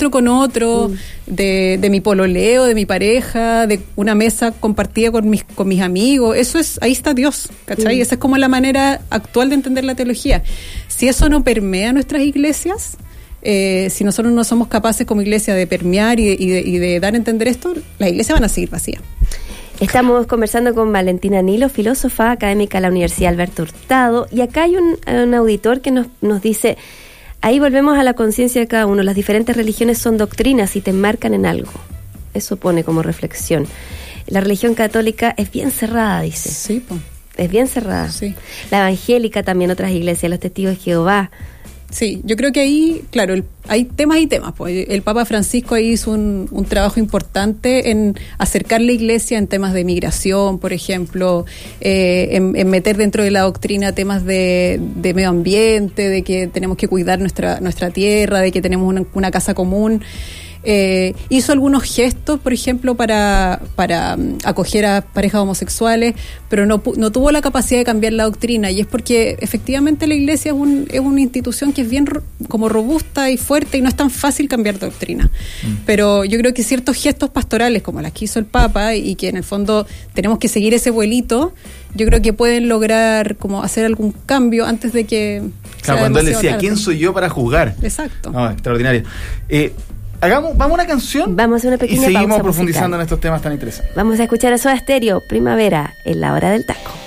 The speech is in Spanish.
encuentro con otro, de mi pololeo, de mi pareja, de una mesa compartida con mis amigos. Eso es, ahí está Dios, ¿cachai? Esa es como la manera actual de entender la teología. Si eso no permea nuestras iglesias, si nosotros no somos capaces como iglesia de permear y de dar a entender esto, las iglesias van a seguir vacías. Estamos conversando con Valentina Nilo, filósofa académica de la Universidad Alberto Hurtado, y acá hay un auditor que nos dice, ahí volvemos a la conciencia de cada uno, las diferentes religiones son doctrinas y te enmarcan en algo. Eso pone como reflexión. La religión católica es bien cerrada, dice. Sí, pues. Es bien cerrada. Sí. La evangélica también, otras iglesias, los testigos de Jehová. Sí, yo creo que ahí, claro, hay temas y temas. Pues el Papa Francisco ahí hizo un trabajo importante en acercar la iglesia en temas de migración, por ejemplo, en meter dentro de la doctrina temas de medio ambiente, de que tenemos que cuidar nuestra tierra, de que tenemos una casa común. Hizo algunos gestos, por ejemplo, para acoger a parejas homosexuales, pero no tuvo la capacidad de cambiar la doctrina, y es porque efectivamente la iglesia es una institución que es bien como robusta y fuerte y no es tan fácil cambiar doctrina. Pero yo creo que ciertos gestos pastorales como las que hizo el Papa y que en el fondo tenemos que seguir ese vuelito, yo creo que pueden lograr como hacer algún cambio antes de que claro, cuando él decía, ¿quién soy yo para juzgar? Exacto. No, extraordinario. Vamos a una canción. Vamos a hacer una pequeña y seguimos pausa profundizando musical. en estos temas tan interesantes. Vamos a escuchar a Soda Stereo, Primavera, en la hora del taco.